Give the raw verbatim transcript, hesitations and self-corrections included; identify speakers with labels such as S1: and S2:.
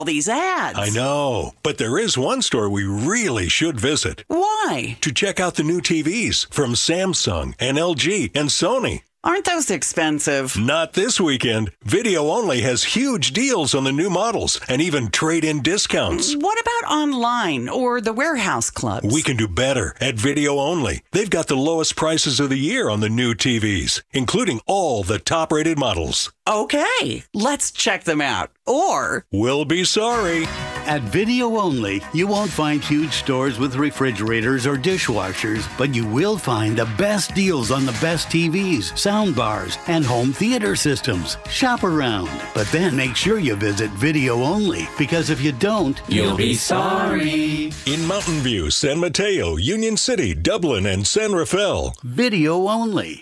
S1: all these ads.
S2: I know, but there is one store we really should visit.
S1: Why?
S2: To check out the new T Vs from Samsung and L G and Sony.
S1: Aren't those expensive?
S2: Not this weekend. Video Only has huge deals on the new models and even trade-in discounts.
S1: What about online or the warehouse clubs?
S2: We can do better at Video Only. They've got the lowest prices of the year on the new T Vs, including all the top-rated models.
S1: Okay, let's check them out. Or
S2: we'll be sorry.
S3: At Video Only, you won't find huge stores with refrigerators or dishwashers, but you will find the best deals on the best T Vs, sound bars, and home theater systems. Shop around, but then make sure you visit Video Only, because if you don't,
S4: you'll be sorry.
S2: In Mountain View, San Mateo, Union City, Dublin, and San Rafael.
S3: Video Only.